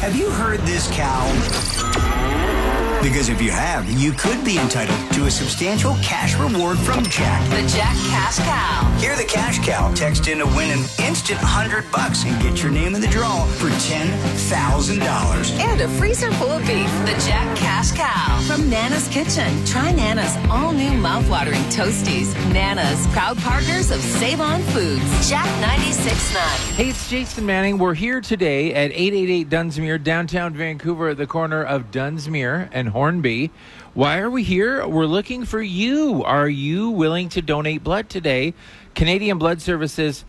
Have you heard this cow? Because if you have, you could be entitled to a substantial cash reward from Jack. The Jack Cash Cow. Hear the Cash Cow. Text in to win an instant $100 and get your name in the draw for $10,000. And a freezer full of beef. The Jack Cash Cow. From Nana's Kitchen. Try Nana's all-new mouth-watering Toasties. Nana's, proud partners of Save On Foods. Jack 96.9. Hey, it's Jason Manning. We're here today at 888 Dunsmuir, downtown Vancouver, at the corner of Dunsmuir and Hornby. Why are we here? We're looking for you. Are you willing to donate blood today? Canadian Blood Services,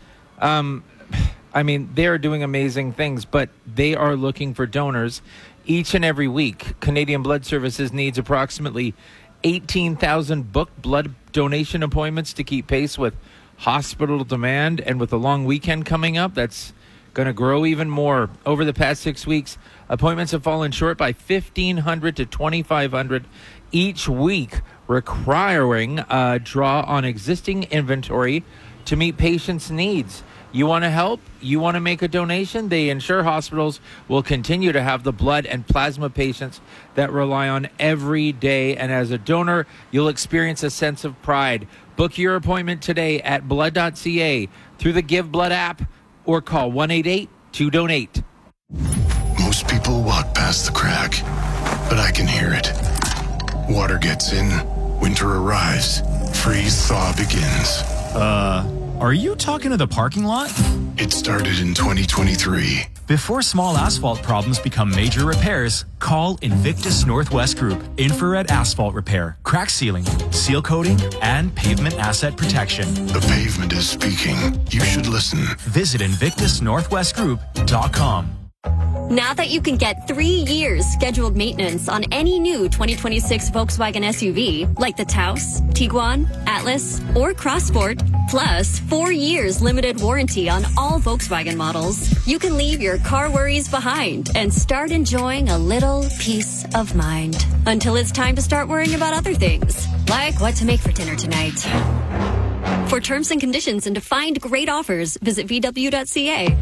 they are doing amazing things, but they are looking for donors each and every week. Canadian Blood Services needs approximately 18,000 booked blood donation appointments to keep pace with hospital demand, and with the long weekend coming up, that's going to grow even more. Over the past 6 weeks, appointments have fallen short by 1,500 to 2,500 each week, requiring a draw on existing inventory to meet patients' needs. You want to help? You want to make a donation? They ensure hospitals will continue to have the blood and plasma patients that rely on every day. And as a donor, you'll experience a sense of pride. Book your appointment today at blood.ca through the Give Blood app or call 188-2DONATE. Most people walk past the crack, but I can hear it. Water gets in, winter arrives, freeze-thaw begins. Are you talking to the parking lot? It started in 2023. Before small asphalt problems become major repairs, call Invictus Northwest Group. Infrared asphalt repair, crack sealing, seal coating, and pavement asset protection. The pavement is speaking. You should listen. Visit InvictusNorthwestGroup.com. Now that you can get 3 years scheduled maintenance on any new 2026 Volkswagen SUV, like the Taos, Tiguan, Atlas, or Crossport, plus 4 years limited warranty on all Volkswagen models, you can leave your car worries behind and start enjoying a little peace of mind. Until it's time to start worrying about other things, like what to make for dinner tonight. For terms and conditions and to find great offers, visit VW.ca.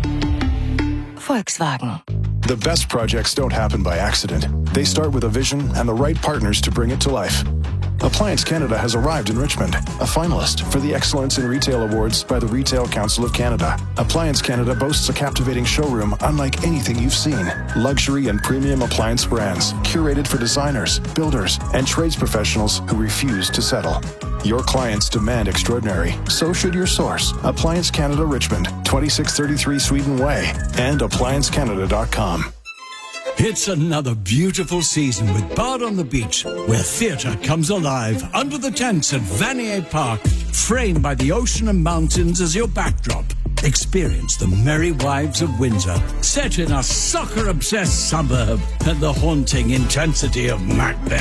Volkswagen. The best projects don't happen by accident. They start with a vision and the right partners to bring it to life. Appliance Canada has arrived in Richmond, a finalist for the Excellence in Retail Awards by the Retail Council of Canada. Appliance Canada boasts a captivating showroom unlike anything you've seen. Luxury and premium appliance brands, curated for designers, builders, and trades professionals who refuse to settle. Your clients demand extraordinary. So should your source. Appliance Canada Richmond, 2633 Sweden Way, and ApplianceCanada.com. It's another beautiful season with Bard on the Beach, where theatre comes alive under the tents at Vanier Park, framed by the ocean and mountains as your backdrop. Experience the Merry Wives of Windsor, set in a soccer-obsessed suburb, and the haunting intensity of Macbeth.